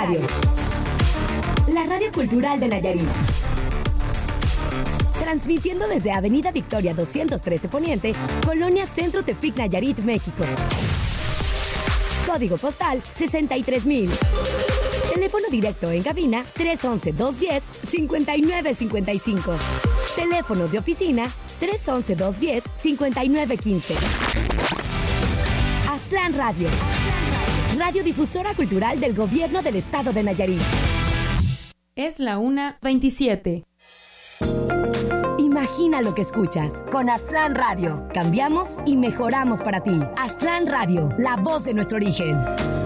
Radio. La radio cultural de Nayarit. Transmitiendo desde Avenida Victoria 213 Poniente, Colonia Centro Tepic, Nayarit, México. Código postal 63,000. Teléfono directo en cabina 311-210-5955. Teléfonos de oficina 311-210-5915. Aztlán Radio. Radiodifusora cultural del Gobierno del Estado de Nayarit. Es la 1:27. Imagina lo que escuchas. Con Aztlán Radio. Cambiamos y mejoramos para ti. Aztlán Radio, la voz de nuestro origen.